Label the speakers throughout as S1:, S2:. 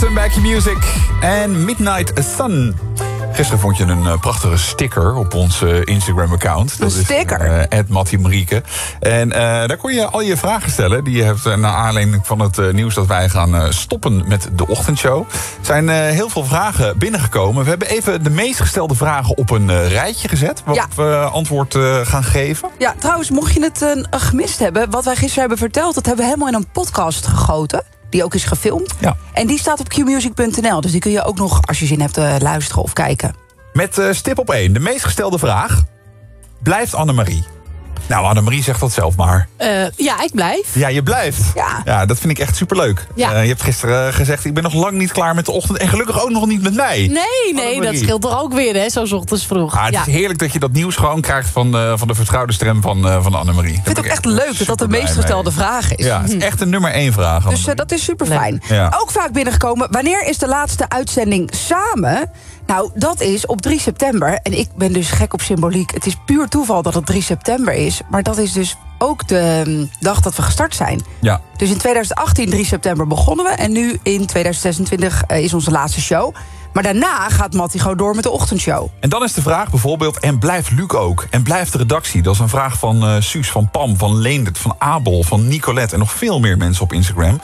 S1: Jackson, Back Your Music en Midnight Sun. Gisteren vond je een prachtige sticker op ons Instagram-account.
S2: Een sticker?
S1: @Mattie Marieke. En daar kon je al je vragen stellen die je hebt naar aanleiding van het nieuws dat wij gaan stoppen met de ochtendshow. Er zijn heel veel vragen binnengekomen. We hebben even de meest gestelde vragen op een rijtje gezet, waarop we antwoord gaan geven.
S2: Ja, trouwens, mocht je het gemist hebben, wat wij gisteren hebben verteld, dat hebben we helemaal in een podcast gegoten. Die ook is gefilmd.
S1: Ja.
S2: En die staat op qmusic.nl. Dus die kun je ook nog, als je zin hebt, luisteren of kijken.
S1: Met stip op 1. De meest gestelde vraag. Blijft Annemarie? Nou, Annemarie zegt dat zelf maar.
S3: Ja, ik blijf.
S1: Ja, je blijft. Ja, dat vind ik echt superleuk.
S3: Ja.
S1: Je hebt gisteren gezegd, ik ben nog lang niet klaar met de ochtend. En gelukkig ook nog niet met mij.
S3: Nee, dat scheelt toch ook weer, hè? Zo 's ochtends vroeg.
S1: Het is heerlijk dat je dat nieuws gewoon krijgt van de vertrouwde stem van Annemarie.
S2: Ik vind het ook echt leuk dat dat de meest gestelde vraag is.
S1: Ja, het is echt een nummer 1 vraag.
S2: Dus dat is super fijn.
S1: Ja.
S2: Ook vaak binnengekomen, wanneer is de laatste uitzending samen? Nou, dat is op 3 september. En ik ben dus gek op symboliek. Het is puur toeval dat het 3 september is. Maar dat is dus ook de dag dat we gestart zijn.
S1: Ja.
S2: Dus in 2018, 3 september, begonnen we. En nu in 2026 is onze laatste show. Maar daarna gaat Mattie gewoon door met de ochtendshow.
S1: En dan is de vraag bijvoorbeeld, en blijft Luc ook? En blijft de redactie? Dat is een vraag van Suus, van Pam, van Leendert, van Abel, van Nicolette en nog veel meer mensen op Instagram.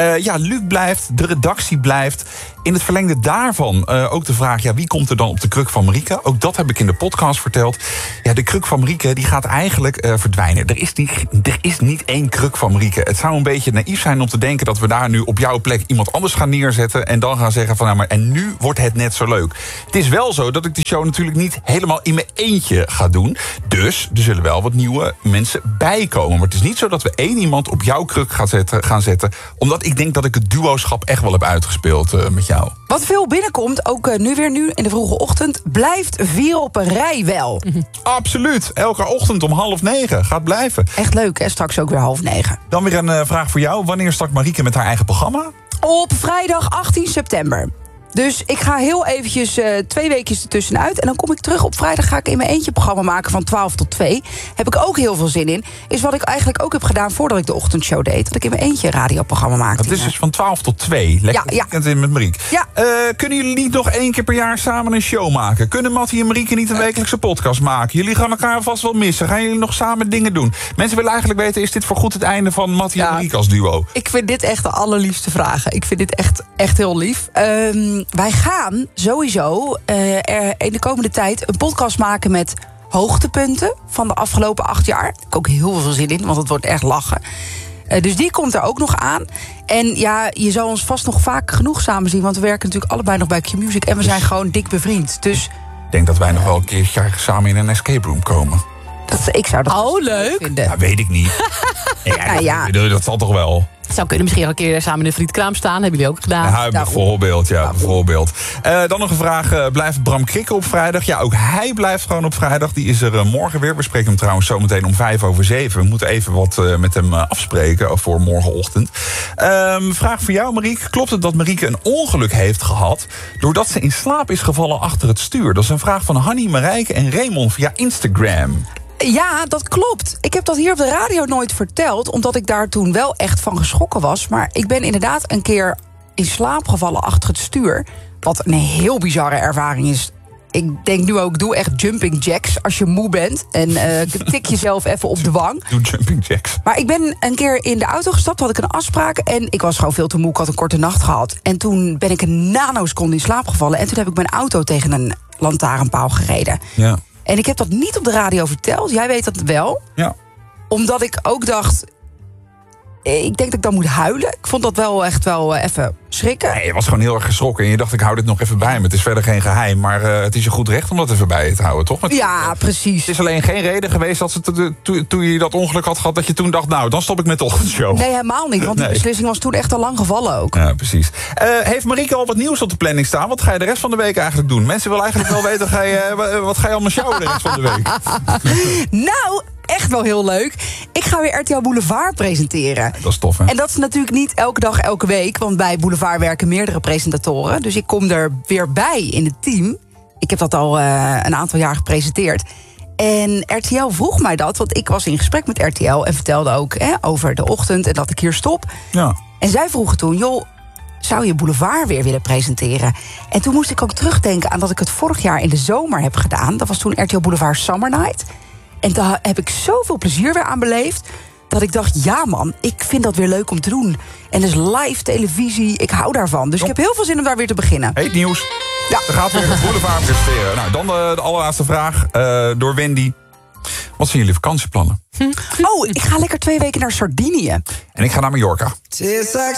S1: Luc blijft, de redactie blijft. In het verlengde daarvan ook de vraag, wie komt er dan op de kruk van Marieke? Ook dat heb ik in de podcast verteld. Ja, de kruk van Marieke die gaat eigenlijk verdwijnen. Er is niet één kruk van Marieke. Het zou een beetje naïef zijn om te denken dat we daar nu op jouw plek iemand anders gaan neerzetten en dan gaan zeggen van, en nu wordt het net zo leuk. Het is wel zo dat ik die show natuurlijk niet helemaal in mijn eentje ga doen. Dus er zullen wel wat nieuwe mensen bijkomen. Maar het is niet zo dat we één iemand op jouw kruk gaan zetten. Omdat ik denk dat ik het duoschap echt wel heb uitgespeeld met jou.
S2: Wat veel binnenkomt, ook nu in de vroege ochtend, blijft 4 op een rij wel.
S1: Absoluut. Elke ochtend om 8:30. Gaat blijven.
S2: Echt leuk, hè? Straks ook weer 8:30.
S1: Dan weer een vraag voor jou. Wanneer start Marieke met haar eigen programma?
S2: Op vrijdag 18 september. Dus ik ga heel eventjes 2 weekjes ertussenuit. En dan kom ik terug op vrijdag. Ga ik in mijn eentje programma maken van 12 tot 2. Heb ik ook heel veel zin in. Is wat ik eigenlijk ook heb gedaan voordat ik de ochtendshow deed. Dat ik in mijn eentje een radioprogramma maakte.
S1: Dat is dus van 12 tot 2. Lekker weekend in met Marieke.
S2: Ja.
S1: Kunnen jullie niet nog 1 keer per jaar samen een show maken? Kunnen Mattie en Marieke niet een wekelijkse podcast maken? Jullie gaan elkaar vast wel missen. Gaan jullie nog samen dingen doen? Mensen willen eigenlijk weten, is dit voorgoed het einde van Mattie en Marieke als duo?
S2: Ik vind dit echt de allerliefste vragen. Ik vind dit echt heel lief. Wij gaan sowieso in de komende tijd een podcast maken met hoogtepunten van de afgelopen 8 jaar. Daar heb ik ook heel veel zin in, want het wordt echt lachen. Dus die komt er ook nog aan. En je zal ons vast nog vaak genoeg samen zien, want we werken natuurlijk allebei nog bij Qmusic en we zijn gewoon dik bevriend. Dus
S1: ik denk dat wij nog wel een keertje samen in een escape room komen.
S2: Ik zou dat
S3: leuk
S2: vinden.
S1: Ja, weet ik niet. Dat zal toch wel.
S3: Zou kunnen misschien al een keer samen in de frietkraam staan. Hebben jullie ook gedaan.
S1: Ja, bijvoorbeeld. Dan nog een vraag. Blijft Bram Krikke op vrijdag? Ja, ook hij blijft gewoon op vrijdag. Die is er morgen weer. We spreken hem trouwens zometeen om 6:05. We moeten even wat met hem afspreken voor morgenochtend. Vraag voor jou, Marieke. Klopt het dat Marieke een ongeluk heeft gehad doordat ze in slaap is gevallen achter het stuur? Dat is een vraag van Hanny, Marijke en Raymond via Instagram.
S2: Ja, dat klopt. Ik heb dat hier op de radio nooit verteld, omdat ik daar toen wel echt van geschrokken was. Maar ik ben inderdaad een keer in slaap gevallen achter het stuur. Wat een heel bizarre ervaring is. Ik denk nu ook, doe echt jumping jacks als je moe bent. En tik jezelf even op de wang.
S1: Doe jumping jacks.
S2: Maar ik ben een keer in de auto gestapt, had ik een afspraak. En ik was gewoon veel te moe, ik had een korte nacht gehad. En toen ben ik een nanoseconde in slaap gevallen. En toen heb ik mijn auto tegen een lantaarnpaal gereden.
S1: Ja.
S2: En ik heb dat niet op de radio verteld. Jij weet dat wel.
S1: Ja.
S2: Omdat ik ook dacht, ik denk dat ik dan moet huilen. Ik vond dat wel echt wel even schrikken.
S1: Nee, je was gewoon heel erg geschrokken. En je dacht, ik hou dit nog even bij me. Het is verder geen geheim. Maar het is je goed recht om dat even bij je te houden, toch?
S2: Ja, precies.
S1: Het is alleen geen reden geweest dat toen je dat ongeluk had gehad, dat je toen dacht, nou, dan stop ik met de ochtendshow.
S2: Nee, helemaal niet. Want die beslissing was toen echt al lang gevallen ook.
S1: Ja, precies. Heeft Marieke al wat nieuws op de planning staan? Wat ga je de rest van de week eigenlijk doen? Mensen willen eigenlijk wel weten, wat ga je allemaal showen de rest van de week?
S2: Nou, echt wel heel leuk. Ik ga weer RTL Boulevard presenteren.
S1: Dat is tof, hè?
S2: En dat is natuurlijk niet elke dag, elke week. Want bij Boulevard werken meerdere presentatoren. Dus ik kom er weer bij in het team. Ik heb dat al een aantal jaar gepresenteerd. En RTL vroeg mij dat, want ik was in gesprek met RTL... en vertelde ook over de ochtend en dat ik hier stop.
S1: Ja.
S2: En zij vroegen toen, joh, zou je Boulevard weer willen presenteren? En toen moest ik ook terugdenken aan dat ik het vorig jaar in de zomer heb gedaan. Dat was toen RTL Boulevard Summer Night. En daar heb ik zoveel plezier weer aan beleefd, dat ik dacht, ja man, ik vind dat weer leuk om te doen. En dus live televisie, ik hou daarvan. Dus ik heb heel veel zin om daar weer te beginnen.
S1: Heet nieuws.
S2: Ja.
S1: Er gaat weer een Boulevard presenteren. Nou, dan de allerlaatste vraag door Wendy. Wat zijn jullie vakantieplannen?
S2: Oh, ik ga lekker 2 weken naar Sardinië.
S1: En ik ga naar Mallorca.